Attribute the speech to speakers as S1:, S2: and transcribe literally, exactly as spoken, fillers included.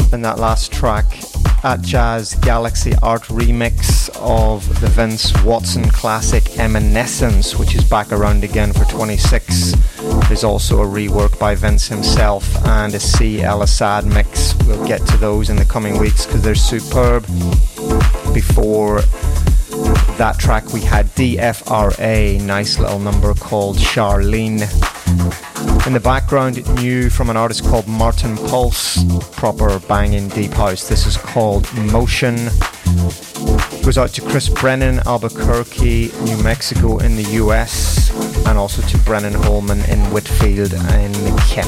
S1: in that last track, At Jazz Galaxy Art remix of the Vince Watson classic Eminescence, which is back around again for twenty-six. There's also a rework by Vince himself and a C. El Assad mix. We'll get to those in the coming weeks because they're superb. Before that track we had D F R A, nice little number called Charlene. In the background, new from an artist called Martin Pulse, proper banging deep house. This is called Motion. Goes out to Chris Brennan, Albuquerque, New Mexico in the U S, and also to Brennan Holman in Whitfield in Kent.